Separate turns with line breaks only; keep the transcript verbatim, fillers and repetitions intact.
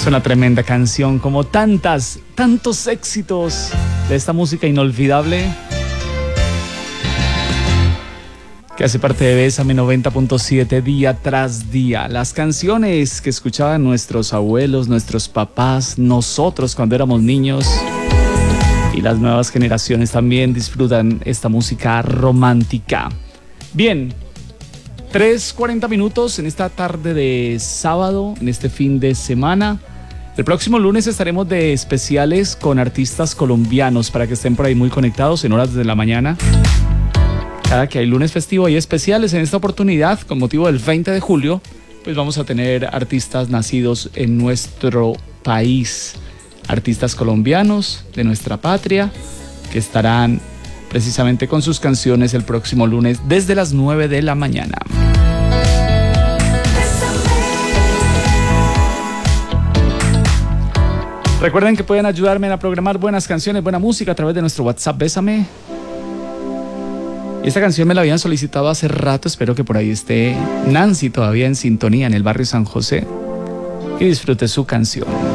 Es una tremenda canción, como tantas, tantos éxitos de esta música inolvidable que hace parte de Bésame noventa punto siete día tras día. Las canciones que escuchaban nuestros abuelos, nuestros papás, nosotros cuando éramos niños, y las nuevas generaciones también disfrutan esta música romántica. Bien, tres cuarenta minutos en esta tarde de sábado, en este fin de semana. El próximo lunes estaremos de especiales con artistas colombianos para que estén por ahí muy conectados en horas de la mañana. Cada que hay lunes festivo hay especiales. En esta oportunidad, con motivo del veinte de julio, pues vamos a tener artistas nacidos en nuestro país. Artistas colombianos de nuestra patria que estarán precisamente con sus canciones el próximo lunes desde las nueve de la mañana. Recuerden que pueden ayudarme a programar buenas canciones, buena música a través de nuestro WhatsApp Bésame. Esta canción me la habían solicitado hace rato, espero que por ahí esté Nancy todavía en sintonía en el barrio San José y disfrute su canción.